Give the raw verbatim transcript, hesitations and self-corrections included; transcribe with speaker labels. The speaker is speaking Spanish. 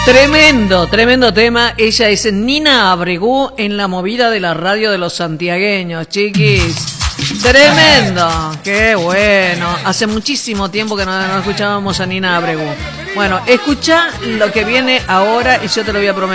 Speaker 1: Tremendo, tremendo tema. Ella es Nina Abregú en la movida de la radio de los santiagueños, chiquis. Tremendo, qué bueno. Hace muchísimo tiempo que no, no escuchábamos a Nina Abregú. Bueno, escucha lo que viene ahora y yo te lo voy a prometer.